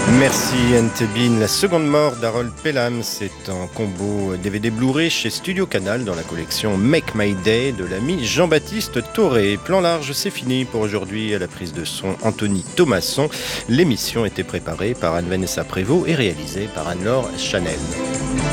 Merci Entebin. La seconde mort d'Harold Pelham, c'est un combo DVD Blu-ray chez Studio Canal dans la collection Make My Day de l'ami Jean-Baptiste Thoré. Plan large, c'est fini pour aujourd'hui. À la prise de son, Anthony Thomasson. L'émission était préparée par Anne-Vanessa Prévost et réalisée par Anne-Laure Chanel.